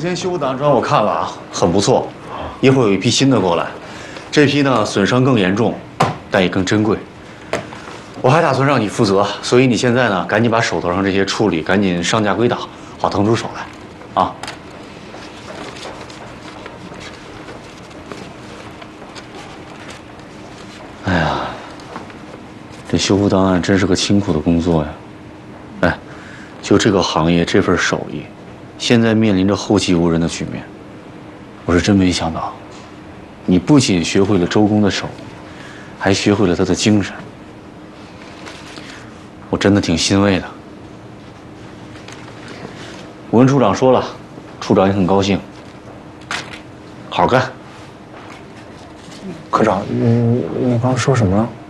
前修复档案砖我看了啊，很不错。一会儿有一批新的过来，这批呢损伤更严重，但也更珍贵。我还打算让你负责，所以你现在呢，赶紧把手头上这些处理，赶紧上架归档，好腾出手来，啊。哎呀，这修复档案真是个辛苦的工作呀。哎，就这个行业这份手艺，现在面临着后继无人的局面。我是真没想到，你不仅学会了周公的手艺，还学会了他的精神。我真的挺欣慰的。我跟处长说了，处长也很高兴。好好干。 科长，你刚刚说什么了？